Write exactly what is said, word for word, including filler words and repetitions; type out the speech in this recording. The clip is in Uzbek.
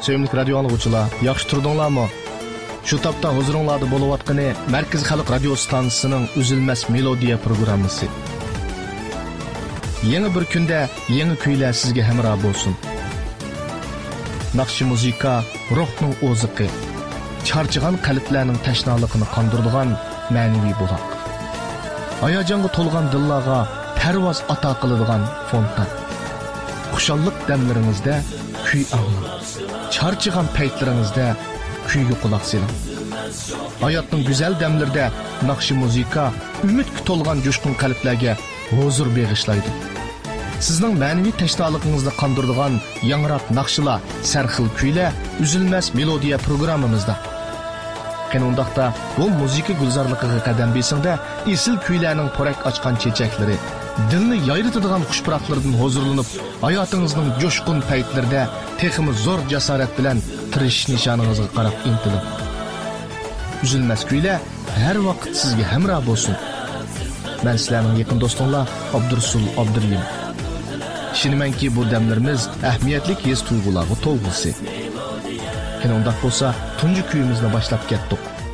Sevimli radio anlıqçılar, yaxşı turdunlarmı? Şu tapda huzuringlarda bo'layotgani Markaz Xalq radio stansiyasining Uzilmas melodiya programmasi. Yangi bir kunda yangi kuylar sizga hamroh bo'lsin. Naqshi musiqa ruhning o'ziqi, charchigan qalblarning tashnaligini qondiradigan ma'naviy buloq. Hayajonga to'lgan dillarga parvoz ato qiladigan fontan. Xushallik damlaringizda kuy anglang. Charchigan paytlaringizda kuyga quloq soling. Hayotning go'zal damlarida naqshi musiqa umidga to'lgan jo'shqin qalblarga huzur bag'ishlaydi. Sizning ma'naviy tashnoligingizni qondiradigan yangrab naqshlar, sarxil kuylar Uzilmas melodiya programmamizda. Qanundaqda bu musiqa gulzorligiga qadam besingda esil kuylarning porak ochgan chechaklari, dilni yayritadigan xushpuraklardan huzurlanib, hayotingizning jo'shqin paytlarida texmi zo'r jasorat bilan tirish nishoningizga qarab intiling. Uzilmas kuylar har vaqt sizga hamroh bo'lsin. Men sizlarning yaqin do'stinglar Abdursul Abdurlim. Ishonimanki bu damlarimiz ahamiyatli his tuyg'ularga to'lg'isi. Qanundaq bo'lsa, tunji kuyimizni boshlab ketdik.